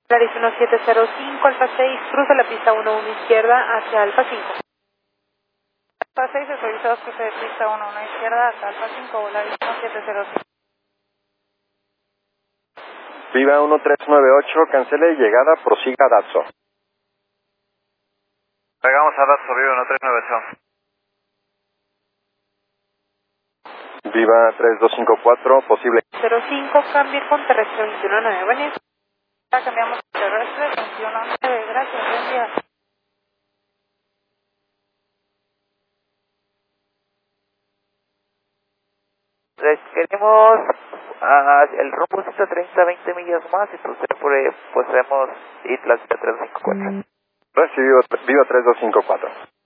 Claris 1705, Alfa 6, cruza la pista 11 izquierda hacia Alfa 5. Alfa 6, el servicio 2, cruce de pista 11 izquierda hacia Alfa 5, Volaris 1705. Viva 1398, cancele llegada, prosiga a Datso. Pegamos a Datso, Viva 1398. Viva 3254, posible. 05, cambie con terrestre 219, buen día. Cambiamos terrestre 219, gracias, buen día. Queremos el rumbo 130, 20 millas más y posemos Islas 354. Recibido, Viva 3254.